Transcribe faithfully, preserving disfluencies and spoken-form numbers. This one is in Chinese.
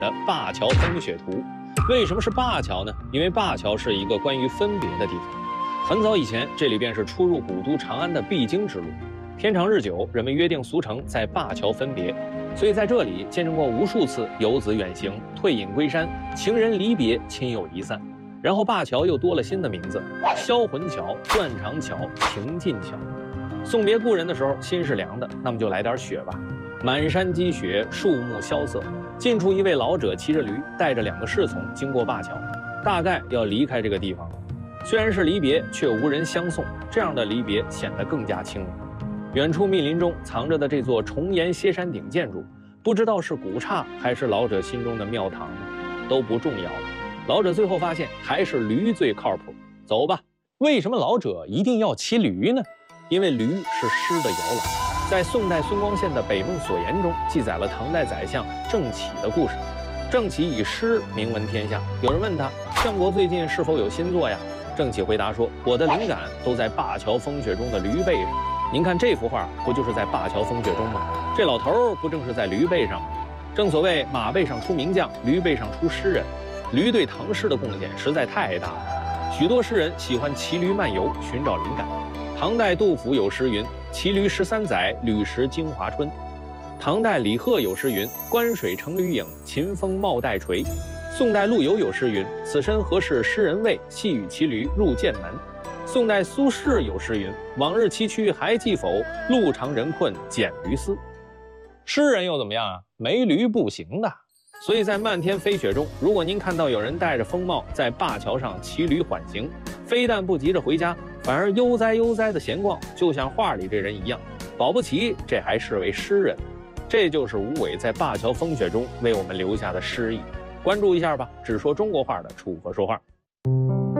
的灞桥风雪图。为什么是灞桥呢？因为灞桥是一个关于分别的地方。很早以前，这里便是出入古都长安的必经之路。天长日久，人们约定俗成在灞桥分别，所以在这里见证过无数次游子远行、退隐归山、情人离别、亲友离散。然后灞桥又多了新的名字：销魂桥、断肠桥、情尽桥。送别故人的时候，心是凉的，那么就来点雪吧。满山积雪，树木萧瑟。近处一位老者骑着驴，带着两个侍从经过灞桥，大概要离开这个地方了。虽然是离别，却无人相送，这样的离别显得更加清冷。远处密林中藏着的这座重檐歇山顶建筑，不知道是古刹还是老者心中的庙堂呢，都不重要了。老者最后发现还是驴最靠谱。走吧。为什么老者一定要骑驴呢？因为驴是诗的摇篮。在宋代孙光宪的《北梦所言》中记载了唐代宰相郑起的故事。郑起以诗名闻天下。有人问他，相国最近是否有新作呀？郑起回答说，我的灵感都在灞桥风雪中的驴背上。您看这幅画不就是在灞桥风雪中吗？这老头不正是在驴背上吗？正所谓马背上出名将，驴背上出诗人。驴对唐诗的贡献实在太大了。许多诗人喜欢骑驴漫游，寻找灵感。唐代杜甫有诗云，骑驴十三载，履时京华春。唐代李贺有诗云，观水成驴影，秦风帽带垂。宋代陆游有诗云，此身何事诗人味，细与骑驴入剑门。宋代苏轼有诗云，往日崎岖还记否，路长人困捡驴丝。诗人又怎么样啊？没驴不行的。所以在漫天飞雪中，如果您看到有人戴着风帽在灞桥上骑驴缓行，非但不急着回家，反而悠哉悠哉的闲逛，就像画里这人一样，保不齐这还是位诗人。这就是吴伟在灞桥风雪中为我们留下的诗意。关注一下吧，只说中国话的楚河说话。